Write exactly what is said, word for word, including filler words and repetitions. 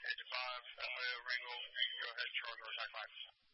eighty-five, L A Wrangle, go ahead, Charger, attack five.